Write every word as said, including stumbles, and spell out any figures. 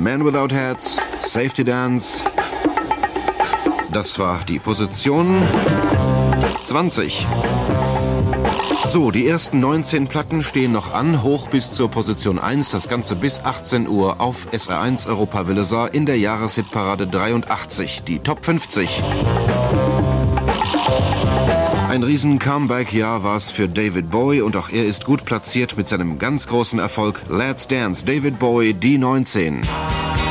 Man Without Hats, Safety Dance. Das war die Position zwanzig. So, die ersten neunzehn Platten stehen noch an, hoch bis zur Position eins, das Ganze bis achtzehn Uhr auf S R eins Europa Welle Saar in der Jahreshitparade dreiundachtzig, die Top fünfzig. Ein riesen Comeback-Jahr war es für David Bowie und auch er ist gut platziert mit seinem ganz großen Erfolg Let's Dance, David Bowie, die neunzehn.